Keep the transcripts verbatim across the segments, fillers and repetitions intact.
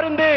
మారింది.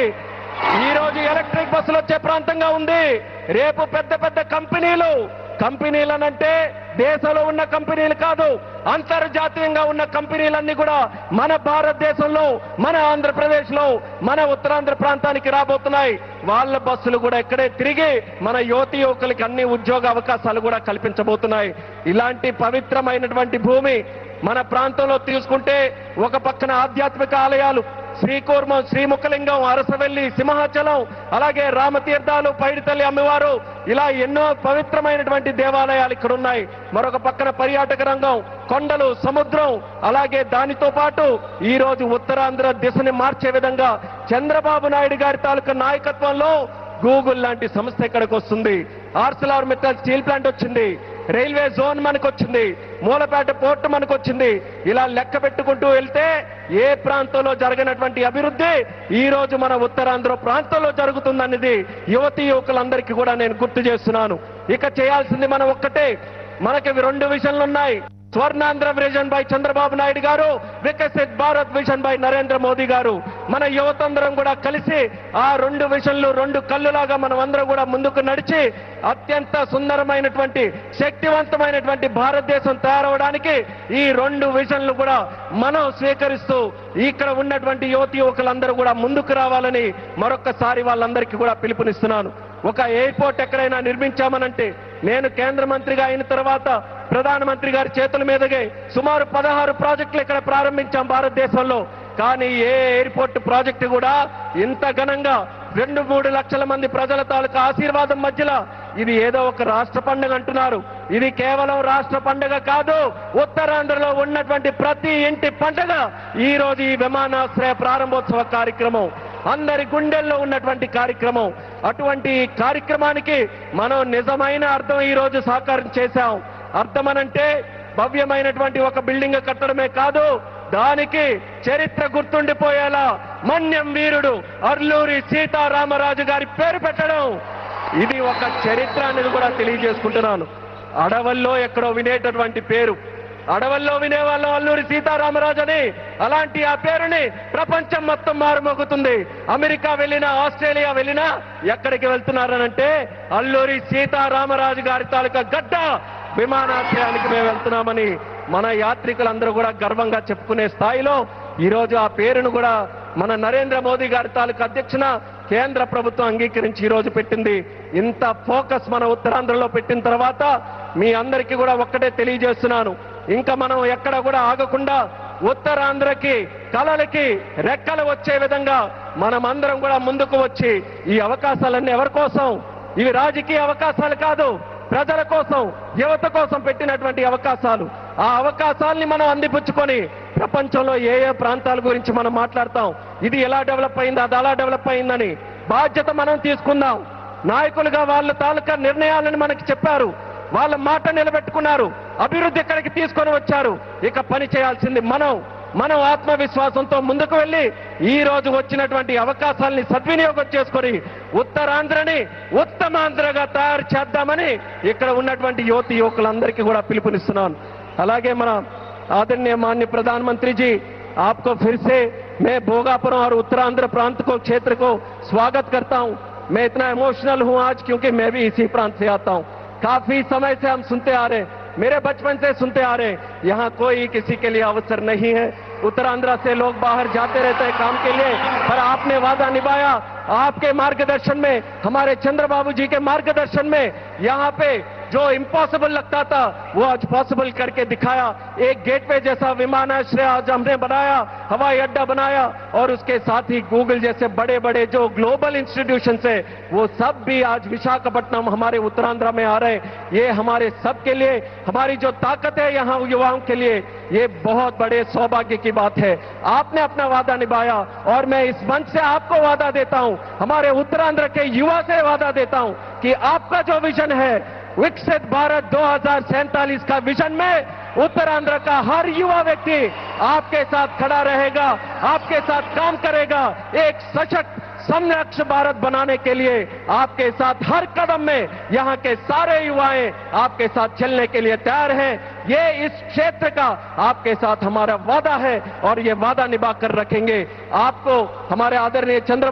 ఈ రోజు ఎలక్ట్రిక్ బస్సులు వచ్చే ప్రాంతంగా ఉంది. రేపు పెద్ద పెద్ద కంపెనీలు కంపెనీలనంటే దేశంలో ఉన్న కంపెనీలు కాదు, అంతర్జాతీయంగా ఉన్న కంపెనీలన్నీ కూడా మన భారతదేశంలో, మన ఆంధ్రప్రదేశ్ లో, మన ఉత్తరాంధ్ర ప్రాంతానికి రాబోతున్నాయి. వాళ్ళ బస్సులు కూడా ఇక్కడే తిరిగి మన యువతి యువకులకి అన్ని ఉద్యోగ అవకాశాలు కూడా కల్పించబోతున్నాయి. ఇలాంటి పవిత్రమైనటువంటి భూమి మన ప్రాంతంలో తీసుకుంటే ఒక పక్కన ఆధ్యాత్మిక ఆలయాలు శ్రీకూర్మం, శ్రీముఖలింగం, అరసవెల్లి, సింహాచలం, అలాగే రామతీర్థాలు, పైడితల్లి అమ్మవారు, ఇలా ఎన్నో పవిత్రమైనటువంటి దేవాలయాలు ఇక్కడ ఉన్నాయి. మరొక పక్కన పర్యాటక రంగం, కొండలు, సముద్రం, అలాగే దానితో పాటు ఈ రోజు ఉత్తరాంధ్ర దిశని మార్చే విధంగా చంద్రబాబు నాయుడు గారి తాలూకా నాయకత్వంలో గూగుల్ లాంటి సంస్థ ఇక్కడికి వస్తుంది. ఆర్సెలర్ మిట్టల్ స్టీల్ ప్లాంట్ వచ్చింది, రైల్వే జోన్ మనకు వచ్చింది, మూలపేట పోర్టు మనకు వచ్చింది. ఇలా లెక్క పెట్టుకుంటూ వెళ్తే ఏ ప్రాంతంలో జరగనటువంటి అభివృద్ధి ఈ రోజు మన ఉత్తరాంధ్ర ప్రాంతంలో జరుగుతుందనేది యువతీ యువకులందరికీ కూడా నేను గుర్తు చేస్తున్నాను. ఇక చేయాల్సింది మనం ఒక్కటే. మనకి రెండు విషన్లు ఉన్నాయి. స్వర్ణాంధ్ర విజన్ బై చంద్రబాబు నాయుడు గారు, వికసిత్ భారత్ విజన్ బై నరేంద్ర మోదీ గారు. మన యువతందరం కూడా కలిసి ఆ రెండు విషన్లు రెండు కళ్ళులాగా మనం అందరం కూడా ముందుకు నడిచి అత్యంత సుందరమైనటువంటి శక్తివంతమైనటువంటి భారతదేశం తయారవడానికి ఈ రెండు విజన్లు కూడా మనం స్వీకరిస్తూ ఇక్కడ ఉన్నటువంటి యువతి యువకులందరూ కూడా ముందుకు రావాలని మరొక్కసారి వాళ్ళందరికీ కూడా పిలుపునిస్తున్నాను. ఒక ఎయిర్పోర్ట్ ఎక్కడైనా నిర్మించామనంటే, నేను కేంద్ర మంత్రిగా అయిన తర్వాత ప్రధానమంత్రి గారి చేతుల మీదుగా సుమారు పదహారు ప్రాజెక్టులు ఇక్కడ ప్రారంభించాం భారతదేశంలో. కానీ ఏ ఎయిర్పోర్ట్ ప్రాజెక్టు కూడా ఇంత ఘనంగా రెండు మూడు లక్షల మంది ప్రజల తాలూకా ఆశీర్వాదం మధ్యలో ఇది ఏదో ఒక రాష్ట్ర పండుగ అంటున్నారు. ఇది కేవలం రాష్ట్ర పండుగ కాదు, ఉత్తరాంధ్రలో ఉన్నటువంటి ప్రతి ఇంటి పండుగ ఈ రోజు ఈ విమానాశ్రయ ప్రారంభోత్సవ కార్యక్రమం, అందరి గుండెల్లో ఉన్నటువంటి కార్యక్రమం. అటువంటి కార్యక్రమానికి మనం నిజమైన అర్థం ఈ రోజు సాకారం చేశాం. అర్థమనంటే భవ్యమైనటువంటి ఒక బిల్డింగ్ కట్టడమే కాదు, దానికి చరిత్ర గుర్తుండిపోయేలా మన్యం వీరుడు అల్లూరి సీతారామరాజు గారి పేరు పెట్టడం, ఇది ఒక చరిత్ర అనేది కూడా తెలియజేసుకుంటున్నాను. అడవుల్లో ఎక్కడో వినేటటువంటి పేరు, అడవుల్లో వినేవాళ్ళం అల్లూరి సీతారామరాజు అని. అలాంటి ఆ పేరుని ప్రపంచం మొత్తం మారుమోగుతుంది. అమెరికా వెళ్ళినా, ఆస్ట్రేలియా వెళ్ళినా ఎక్కడికి వెళ్తున్నారనంటే అల్లూరి సీతారామరాజు గారి తాలూకా గడ్డ విమానాశ్రయానికి మేము వెళ్తున్నామని మన యాత్రికులందరూ కూడా గర్వంగా చెప్పుకునే స్థాయిలో ఈరోజు ఆ పేరును కూడా మన నరేంద్ర మోదీ గారి తాలూకా అధ్యక్షన కేంద్ర ప్రభుత్వం అంగీకరించి ఈ రోజు పెట్టింది. ఇంత ఫోకస్ మన ఉత్తరాంధ్రలో పెట్టిన తర్వాత మీ అందరికీ కూడా ఒక్కటే తెలియజేస్తున్నాను, ఇంకా మనం ఎక్కడ కూడా ఆగకుండా ఉత్తరాంధ్రకి కళలకి రెక్కలు వచ్చే విధంగా మనం అందరం కూడా ముందుకు వచ్చి ఈ అవకాశాలన్నీ ఎవరి కోసం? ఇవి రాజకీయ అవకాశాలు కాదు, ప్రజల కోసం, యువత కోసం పెట్టినటువంటి అవకాశాలు. ఆ అవకాశాలని మనం అందిపుచ్చుకొని ప్రపంచంలో ఏ ఏ ప్రాంతాల గురించి మనం మాట్లాడతాం, ఇది ఎలా డెవలప్ అయింది, అది అలా డెవలప్ అయిందని బాధ్యత మనం తీసుకుందాం. నాయకులుగా వాళ్ళ తాలూకా నిర్ణయాలను మనకి చెప్పారు, వాళ్ళ మాట నిలబెట్టుకున్నారు, అభివృద్ధి ఇక్కడికి తీసుకొని వచ్చారు. ఇక పని చేయాల్సింది మనం. మనం ఆత్మవిశ్వాసంతో ముందుకు వెళ్ళి ఈ రోజు వచ్చినటువంటి అవకాశాలని సద్వినియోగం చేసుకొని ఉత్తరాంధ్రని ఉత్తమాంధ్రగా తయారు చేద్దామని ఇక్కడ ఉన్నటువంటి యువతి యువకులందరికీ కూడా పిలుపునిస్తున్నాను. అలాగే మన आदरणीय माननीय प्रधानमंत्री जी, आपको फिर से मैं भोगापुर और उत्तरांध्र प्रांत को क्षेत्र को स्वागत करता हूं। मैं इतना इमोशनल हूं आज क्योंकि मैं भी इसी प्रांत से आता हूं। काफी समय से हम सुनते आ रहे, मेरे बचपन से सुनते आ रहे, यहाँ कोई किसी के लिए अवसर नहीं है। उत्तरांध्र से लोग बाहर जाते रहते हैं काम के लिए, पर आपने वादा निभाया। आपके मार्गदर्शन में, हमारे चंद्रबाबू जी के मार्गदर्शन में यहाँ पे जो इम्पॉसिबल लगता था वो आज पॉसिबल करके दिखाया। एक गेटवे जैसा विमानाश्रय आज हमने बनाया, हवाई अड्डा बनाया, और उसके साथ ही गूगल जैसे बड़े बड़े जो ग्लोबल इंस्टीट्यूशन है वो सब भी आज विशाखापट्टनम हमारे उत्तरांध्र में आ रहे हैं। ये हमारे सब के लिए, हमारी जो ताकत है यहाँ युवाओं के लिए, ये बहुत बड़े सौभाग्य की बात है। आपने अपना वादा निभाया और मैं इस मंच से आपको वादा देता हूं, हमारे उत्तरांध्र के युवा से वादा देता हूं कि आपका जो विजन है विकसित भारत दो हज़ार सैंतालीस का विजन में उत्तरांध्र का हर युवा व्यक्ति आपके साथ खड़ा रहेगा, आपके साथ काम करेगा। एक सशक्त समृद्ध भारत बनाने के लिए आपके साथ हर कदम में यहाँ के सारे युवाएं आपके साथ चलने के लिए तैयार हैं। ये इस क्षेत्र का आपके साथ हमारा वादा है और ये वादा निभा कर रखेंगे। आपको हमारे आदरणीय चंद्र